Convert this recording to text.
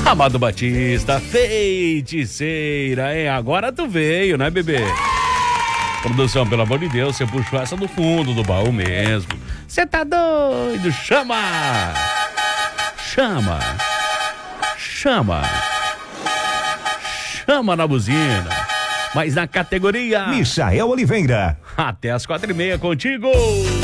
Amado Batista, feiticeira, hein? Agora tu veio, né, bebê? Produção, pelo amor de Deus, você puxou essa do fundo do baú mesmo. Você tá doido? Chama! Chama! Chama! Chama na buzina! Mas na categoria Michael Oliveira. até as 4:30 contigo.